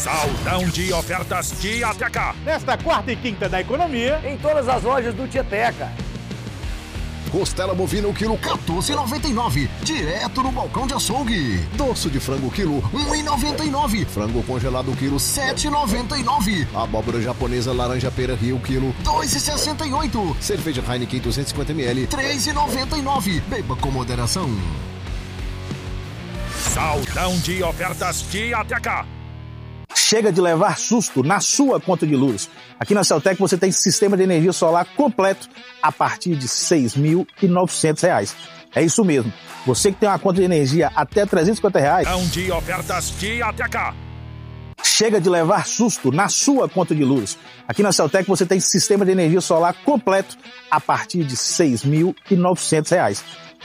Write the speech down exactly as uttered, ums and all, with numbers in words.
Saldão de ofertas Tieteca. Nesta quarta e quinta da economia, em todas as lojas do Tieteca. Costela bovina o quilo quatorze reais e noventa e nove centavos, direto no balcão de açougue. Dorso de frango quilo um real e noventa e nove centavos. Frango congelado quilo sete reais e noventa e nove centavos. Abóbora japonesa laranja pera Rio quilo dois reais e sessenta e oito centavos. Cerveja Heineken duzentos e cinquenta mililitros três reais e noventa e nove centavos. Beba com moderação. Saldão de ofertas Tieteca. Chega de levar susto na sua conta de luz. Aqui na Celtec você tem sistema de energia solar completo a partir de seis mil e novecentos reais. É isso mesmo. Você que tem uma conta de energia até trezentos e cinquenta reais. Saldão de ofertas Tieteca. Chega de levar susto na sua conta de luz. Aqui na Celtec você tem sistema de energia solar completo a partir de seis mil e novecentos reais.